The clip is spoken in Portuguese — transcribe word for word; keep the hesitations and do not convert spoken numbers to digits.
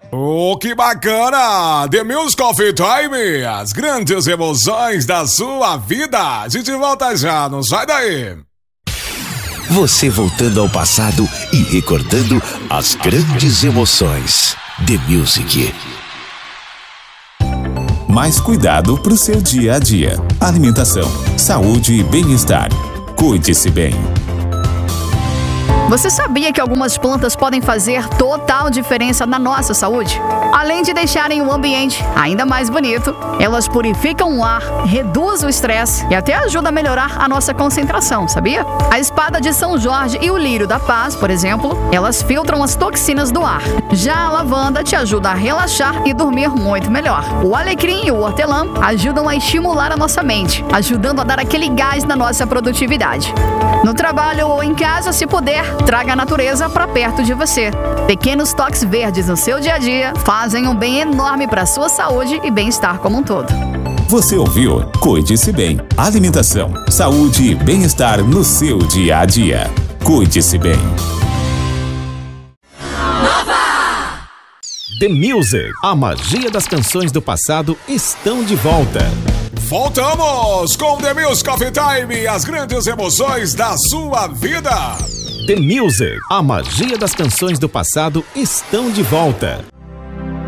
Oh, que bacana! The Music Coffee Time, as grandes emoções da sua vida. A gente volta já, não sai daí. Você voltando ao passado e recordando as grandes emoções. The Music. Mais cuidado para o seu dia a dia. Alimentação, saúde e bem-estar. Cuide-se bem. Você sabia que algumas plantas podem fazer total diferença na nossa saúde? Além de deixarem o ambiente ainda mais bonito, elas purificam o ar, reduzem o estresse e até ajudam a melhorar a nossa concentração, sabia? A espada de São Jorge e o lírio da paz, por exemplo, elas filtram as toxinas do ar. Já a lavanda te ajuda a relaxar e dormir muito melhor. O alecrim e o hortelã ajudam a estimular a nossa mente, ajudando a dar aquele gás na nossa produtividade. No trabalho ou em casa, se puder, traga a natureza para perto de você. Pequenos toques verdes no seu dia a dia fazem um bem enorme para a sua saúde e bem-estar como um todo. Você ouviu? Cuide-se bem. Alimentação, saúde e bem-estar no seu dia a dia. Cuide-se bem. Nova! The Music. A magia das canções do passado estão de volta. Voltamos com The Music Coffee Time, as grandes emoções da sua vida. The Music. A magia das canções do passado estão de volta.